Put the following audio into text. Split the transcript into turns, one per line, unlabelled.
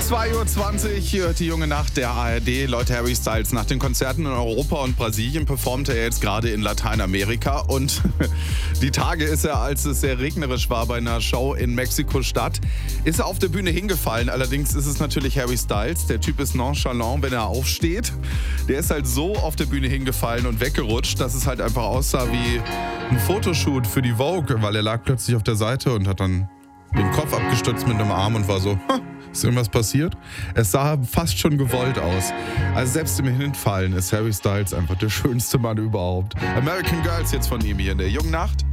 2:20 Uhr hört die junge Nacht der ARD. Leute, Harry Styles, nach den Konzerten in Europa und Brasilien performt er jetzt gerade in Lateinamerika. Und die Tage ist er, als es sehr regnerisch war bei einer Show in Mexiko-Stadt, ist er auf der Bühne hingefallen. Allerdings ist es natürlich Harry Styles. Der Typ ist nonchalant, wenn er aufsteht. Der ist halt so auf der Bühne hingefallen und weggerutscht, dass es halt einfach aussah wie ein Fotoshoot für die Vogue, weil er lag plötzlich auf der Seite und hat dann den Kopf abgestützt mit einem Arm und war so, ist irgendwas passiert? Es sah fast schon gewollt aus. Also selbst im Hinfallen ist Harry Styles einfach der schönste Mann überhaupt. American Girls jetzt von ihm hier in der jungen Nacht.